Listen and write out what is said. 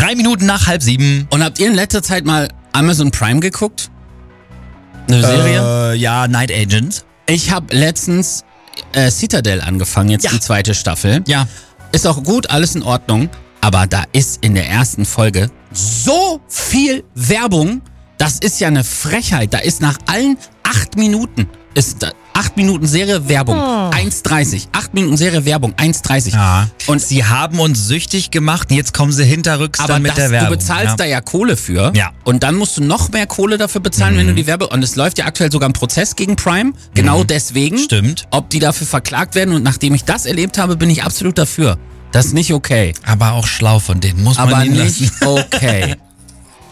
3 Minuten nach 6:30. Und habt ihr in letzter Zeit mal Amazon Prime geguckt? Eine Serie? Ja, Night Agents. Ich habe letztens Citadel angefangen, jetzt die zweite Staffel. Ja. Ist auch gut, alles in Ordnung. Aber da ist in der ersten Folge so viel Werbung. Das ist ja eine Frechheit. Da ist nach allen 8 Minuten, ist 8 Minuten Serie Werbung, 1,30. 8 Minuten Serie Werbung, 1,30. Ja. Und Sie haben uns süchtig gemacht und jetzt kommen sie hinterrücks aber dann mit der Werbung. du bezahlst da ja Kohle für. Ja. Und dann musst du noch mehr Kohle dafür bezahlen, wenn du die Und es läuft ja aktuell sogar ein Prozess gegen Prime. Genau deswegen. Stimmt. Ob die dafür verklagt werden. Und nachdem ich das erlebt habe, bin ich absolut dafür. Das ist nicht okay. Aber auch schlau von denen, muss man Aber ihnen lassen. nicht okay.